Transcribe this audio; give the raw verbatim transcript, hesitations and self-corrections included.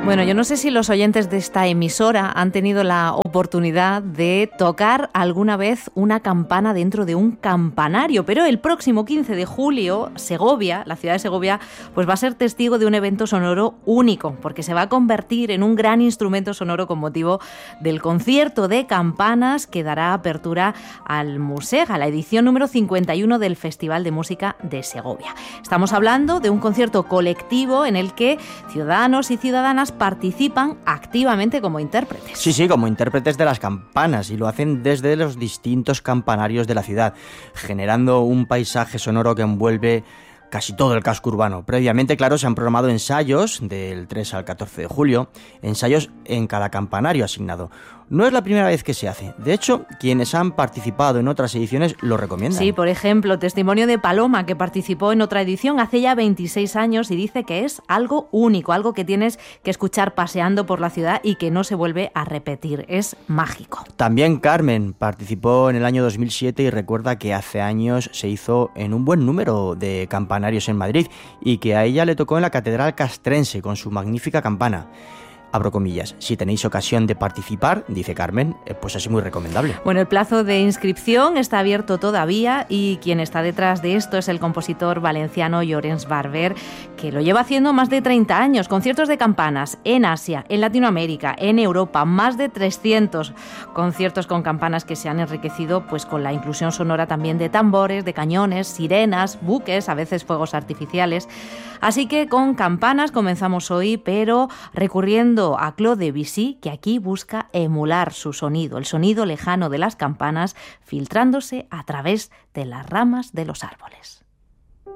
Bueno, yo no sé si los oyentes de esta emisora han tenido la oportunidad de tocar alguna vez una campana dentro de un campanario, pero el próximo quince de julio, Segovia, la ciudad de Segovia, pues va a ser testigo de un evento sonoro único, porque se va a convertir en un gran instrumento sonoro con motivo del concierto de campanas que dará apertura al Musega, a la edición número cincuenta y uno del Festival de Música de Segovia. Estamos hablando de un concierto colectivo en el que ciudadanos y ciudadanas participan activamente como intérpretes. Sí, sí, como intérpretes de las campanas, y lo hacen desde los distintos campanarios de la ciudad, generando un paisaje sonoro que envuelve casi todo el casco urbano. Previamente, claro, se han programado ensayos del tres al catorce de julio, ensayos en cada campanario asignado. No es la primera vez que se hace. De hecho, quienes han participado en otras ediciones lo recomiendan. Sí, por ejemplo, testimonio de Paloma, que participó en otra edición hace ya veintiséis años y dice que es algo único, algo que tienes que escuchar paseando por la ciudad y que no se vuelve a repetir. Es mágico. También Carmen participó en el año dos mil siete y recuerda que hace años se hizo en un buen número de campanarios en Madrid y que a ella le tocó en la Catedral Castrense con su magnífica campana. Abro comillas, si tenéis ocasión de participar, dice Carmen, pues es muy recomendable. Bueno, el plazo de inscripción está abierto todavía y quien está detrás de esto es el compositor valenciano Llorenç Barber, que lo lleva haciendo más de treinta años, conciertos de campanas en Asia, en Latinoamérica, en Europa, más de trescientos conciertos con campanas que se han enriquecido pues con la inclusión sonora también de tambores, de cañones, sirenas, buques, a veces fuegos artificiales. Así que con campanas comenzamos hoy, pero recurriendo a Claude Debussy, que aquí busca emular su sonido, el sonido lejano de las campanas, filtrándose a través de las ramas de los árboles.